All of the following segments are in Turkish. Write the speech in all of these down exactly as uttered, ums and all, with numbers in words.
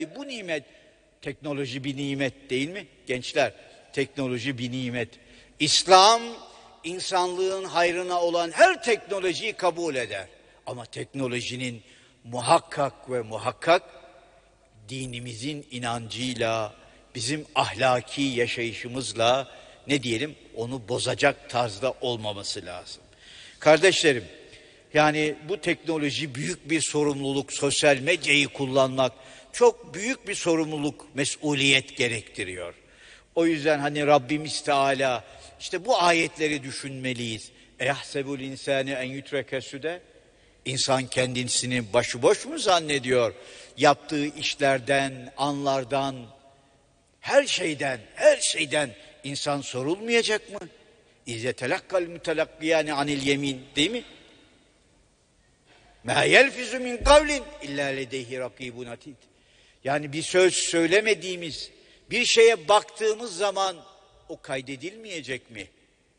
Bu nimet, teknoloji bir nimet değil mi? Gençler, teknoloji bir nimet. İslam, insanlığın hayrına olan her teknolojiyi kabul eder. Ama teknolojinin muhakkak ve muhakkak dinimizin inancıyla, bizim ahlaki yaşayışımızla ne diyelim onu bozacak tarzda olmaması lazım. Kardeşlerim, yani bu teknoloji büyük bir sorumluluk, sosyal medyayı kullanmak çok büyük bir sorumluluk, mesuliyet gerektiriyor. O yüzden hani Rabbimiz Teala işte bu ayetleri düşünmeliyiz. Eyahsebul insani en yutreke sude. İnsan kendisini başıboş mu zannediyor? Yaptığı işlerden, anlardan, her şeyden, her şeyden insan sorulmayacak mı? İzze telakkal mütelakkiyani anil yemin, değil mi? مَا يَلْفِزُ مِنْ قَوْلٍ اِلَّا لَدَيْهِ رَقِيبٌ عَتِيدٌ. Yani bir söz söylemediğimiz, bir şeye baktığımız zaman o kaydedilmeyecek mi?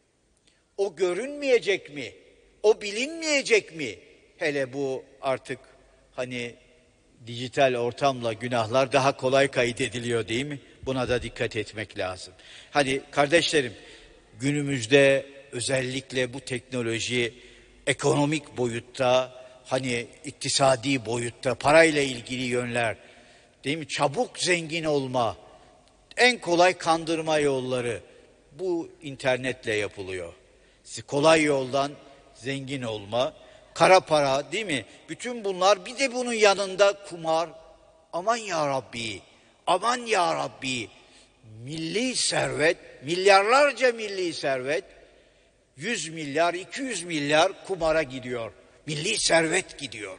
O görünmeyecek mi? O bilinmeyecek mi? Hele bu artık hani dijital ortamla günahlar daha kolay kaydediliyor, değil mi? Buna da dikkat etmek lazım. Hani kardeşlerim, günümüzde özellikle bu teknoloji ekonomik boyutta, hani iktisadi boyutta, parayla ilgili yönler, değil mi? Çabuk zengin olma, en kolay kandırma yolları bu internetle yapılıyor. Kolay yoldan zengin olma, kara para, değil mi? Bütün bunlar, bir de bunun yanında kumar. Aman ya Rabbi, aman ya Rabbi, milli servet, milyarlarca milli servet, yüz milyar, iki yüz milyar kumara gidiyor. Milli servet gidiyor.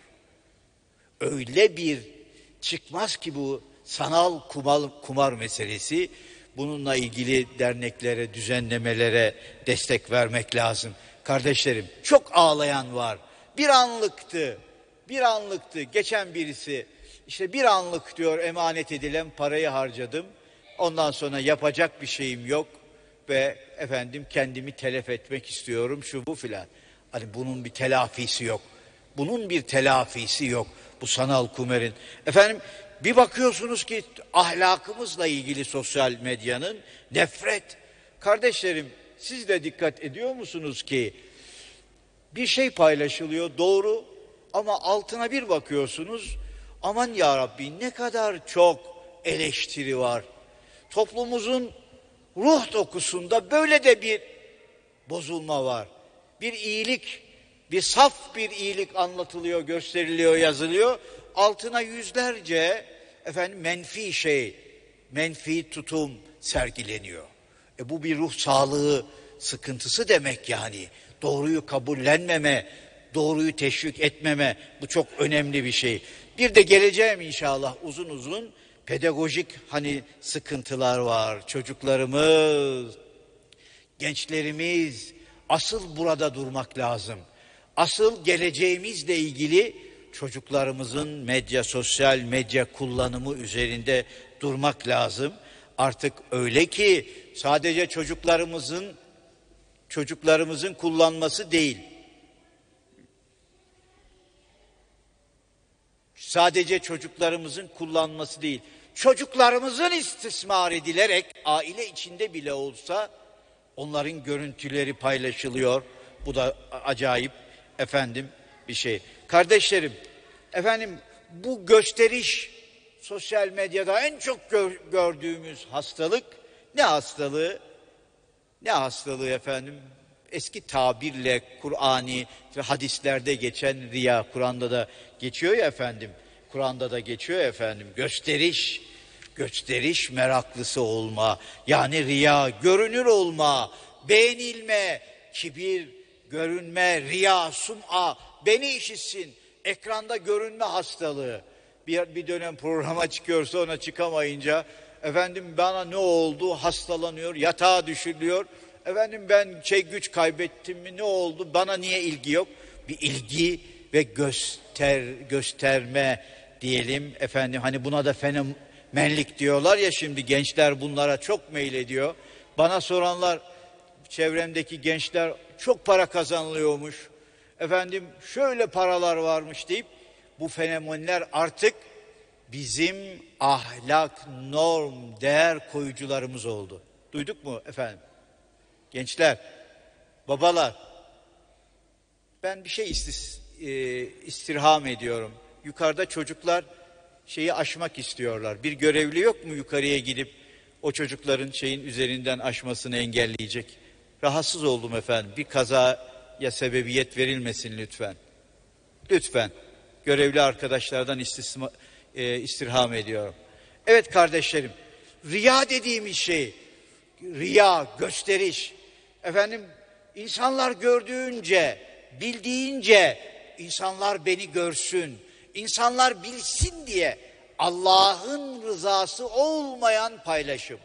Öyle bir çıkmaz ki bu sanal kumar, kumar meselesi. Bununla ilgili derneklere, düzenlemelere destek vermek lazım. Kardeşlerim, çok ağlayan var. Bir anlıktı, bir anlıktı. Geçen birisi işte bir anlık diyor emanet edilen parayı harcadım. Ondan sonra yapacak bir şeyim yok ve efendim kendimi telef etmek istiyorum, şu bu filan. Hani bunun bir telafisi yok. Bunun bir telafisi yok. Bu sanal kumarın. Efendim bir bakıyorsunuz ki ahlakımızla ilgili sosyal medyanın nefret. Kardeşlerim, siz de dikkat ediyor musunuz ki bir şey paylaşılıyor, doğru, ama altına bir bakıyorsunuz, aman ya Rabbi ne kadar çok eleştiri var. Toplumumuzun ruh dokusunda böyle de bir bozulma var. Bir iyilik, bir saf bir iyilik anlatılıyor, gösteriliyor, yazılıyor. Altına yüzlerce efendim menfi şey, menfi tutum sergileniyor. E bu bir ruh sağlığı sıkıntısı demek yani. Doğruyu kabullenmeme, doğruyu teşvik etmeme, bu çok önemli bir şey. Bir de geleceğim inşallah uzun uzun pedagojik hani sıkıntılar var. Çocuklarımız, gençlerimiz, asıl burada durmak lazım. Asıl geleceğimizle ilgili çocuklarımızın medya, sosyal medya kullanımı üzerinde durmak lazım. Artık öyle ki sadece çocuklarımızın çocuklarımızın kullanması değil. Sadece çocuklarımızın kullanması değil. Çocuklarımızın istismar edilerek aile içinde bile olsa onların görüntüleri paylaşılıyor. Bu da acayip efendim bir şey. Kardeşlerim, efendim bu gösteriş sosyal medyada en çok gör, gördüğümüz hastalık ne hastalığı? Ne hastalığı efendim? Eski tabirle Kur'ani ve hadislerde geçen riya, Kur'an'da da geçiyor ya efendim. Kur'an'da da geçiyor ya efendim. Gösteriş, gösteriş meraklısı olma. Yani riya, görünür olma, beğenilme, kibir, görünme, riya, sum'a, beni işitsin, ekranda görünme hastalığı. Bir, bir dönem programa çıkıyor, sonra çıkamayınca efendim bana ne oldu, hastalanıyor, yatağa düşürülüyor. Efendim ben şey güç kaybettim mi, ne oldu, bana niye ilgi yok? Bir ilgi ve göster gösterme diyelim efendim, hani buna da fenomenlik diyorlar ya, şimdi gençler bunlara çok meylediyor. Bana soranlar, çevremdeki gençler, çok para kazanılıyormuş, efendim şöyle paralar varmış deyip bu fenomenler artık bizim ahlak, norm, değer koyucularımız oldu. Duyduk mu efendim? Gençler, babalar, ben bir şey istis, e, istirham ediyorum. Yukarıda çocuklar şeyi aşmak istiyorlar. Bir görevli yok mu yukarıya gidip o çocukların şeyin üzerinden aşmasını engelleyecek? Rahatsız oldum efendim. Bir kazaya sebebiyet verilmesin lütfen. Lütfen. Görevli arkadaşlardan istisma, e, istirham ediyorum. Evet kardeşlerim, riya dediğimiz şey, riya, gösteriş. Efendim, insanlar gördüğünce, bildiğince, insanlar beni görsün, insanlar bilsin diye Allah'ın rızası olmayan paylaşım.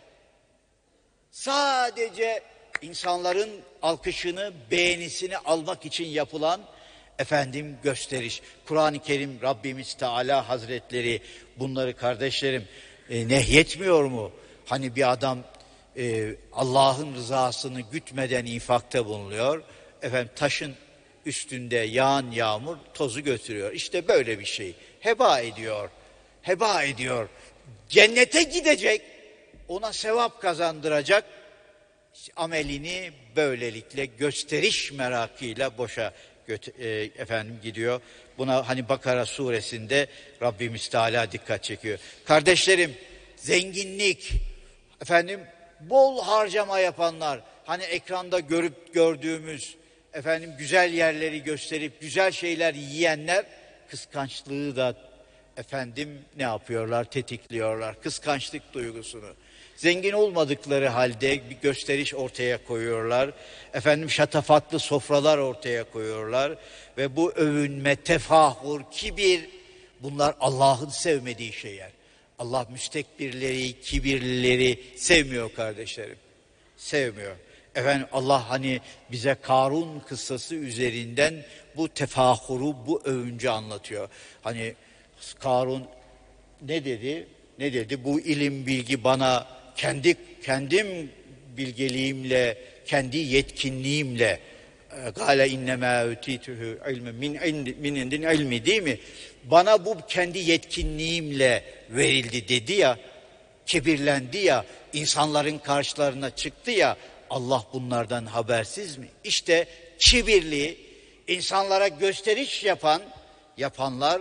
Sadece insanların alkışını, beğenisini almak için yapılan efendim gösteriş. Kur'an-ı Kerim Rabbimiz Teala Hazretleri bunları kardeşlerim e, nehyetmiyor mu? Hani bir adam e, Allah'ın rızasını gütmeden infakta bulunuyor. Efendim taşın üstünde yağan yağmur tozu götürüyor. İşte böyle bir şey. Heba ediyor. Heba ediyor. Cennete gidecek. Ona sevap kazandıracak amelini böylelikle gösteriş merakıyla boşa göt- e, efendim gidiyor. Buna hani Bakara suresinde Rabbimiz Teala dikkat çekiyor. Kardeşlerim, zenginlik, efendim bol harcama yapanlar, hani ekranda görüp gördüğümüz efendim güzel yerleri gösterip güzel şeyler yiyenler kıskançlığı da efendim ne yapıyorlar? Tetikliyorlar. Kıskançlık duygusunu. Zengin olmadıkları halde bir gösteriş ortaya koyuyorlar. Efendim şatafatlı sofralar ortaya koyuyorlar. Ve bu övünme, tefahur, kibir, bunlar Allah'ın sevmediği şeyler. Allah müstekbirleri, kibirlileri sevmiyor kardeşlerim. Sevmiyor. Efendim Allah hani bize Karun kıssası üzerinden bu tefahuru, bu övüncü anlatıyor. Hani Karun ne dedi? Ne dedi? Bu ilim, bilgi bana kendi kendim bilgeliğimle, kendi yetkinliğimle gâle innemâ ütîtühü ilmi min indin ilmi değil mi? Bana bu kendi yetkinliğimle verildi dedi ya, kibirlendi ya, insanların karşılarına çıktı ya, Allah bunlardan habersiz mi? İşte kibirli, insanlara gösteriş yapan, yapanlar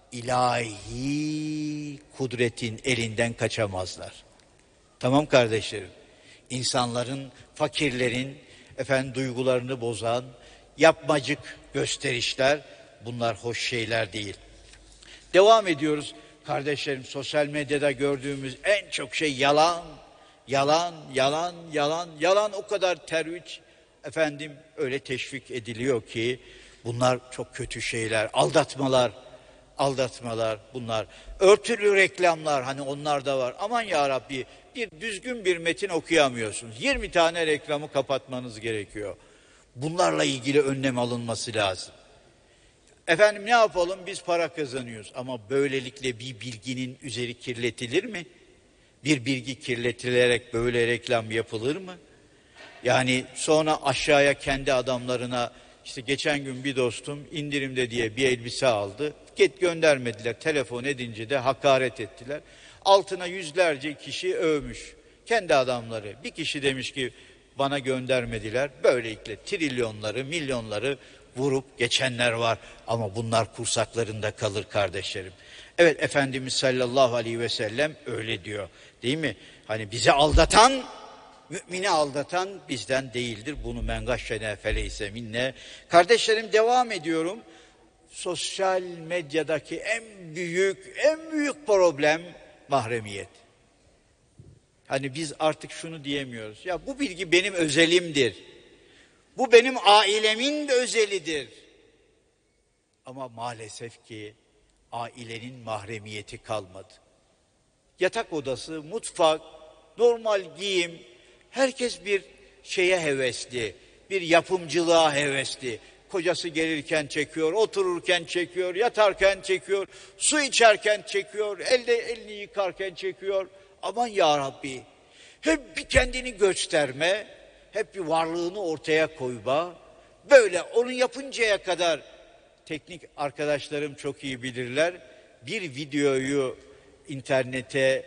ilahi kudretin elinden kaçamazlar. Tamam kardeşlerim. İnsanların, fakirlerin efendim duygularını bozan yapmacık gösterişler, bunlar hoş şeyler değil. Devam ediyoruz kardeşlerim. Sosyal medyada gördüğümüz en çok şey yalan. Yalan, yalan, yalan, yalan o kadar terviç efendim öyle teşvik ediliyor ki bunlar çok kötü şeyler. Aldatmalar, aldatmalar bunlar. Örtülü reklamlar, hani onlar da var. Aman ya Rabbi, bir düzgün bir metin okuyamıyorsunuz. yirmi tane reklamı kapatmanız gerekiyor. Bunlarla ilgili önlem alınması lazım. Efendim ne yapalım, biz para kazanıyoruz ama böylelikle bir bilginin üzeri kirletilir mi? Bir bilgi kirletilerek böyle reklam yapılır mı? Yani sonra aşağıya kendi adamlarına, işte geçen gün bir dostum indirimde diye bir elbise aldı. Git göndermediler. Telefon edince de hakaret ettiler. Altına yüzlerce kişi övmüş. Kendi adamları. Bir kişi demiş ki bana göndermediler. Böylelikle trilyonları, milyonları vurup geçenler var. Ama bunlar kursaklarında kalır kardeşlerim. Evet, Efendimiz sallallahu aleyhi ve sellem öyle diyor. Değil mi? Hani bizi aldatan, mümini aldatan bizden değildir. Bunu men gashşene feleyse minne. Kardeşlerim, devam ediyorum. Sosyal medyadaki en büyük, en büyük problem mahremiyet. Hani biz artık şunu diyemiyoruz. Ya bu bilgi benim özelimdir. Bu benim ailemin de özelidir. Ama maalesef ki ailenin mahremiyeti kalmadı. Yatak odası, mutfak, normal giyim, herkes bir şeye hevesli, bir yapımcılığa hevesli. Kocası gelirken çekiyor, otururken çekiyor, yatarken çekiyor, su içerken çekiyor, elde elini yıkarken çekiyor. Aman ya Rabbi, hep bir kendini gösterme, hep bir varlığını ortaya koyma. Böyle onu yapıncaya kadar teknik arkadaşlarım çok iyi bilirler. Bir videoyu internete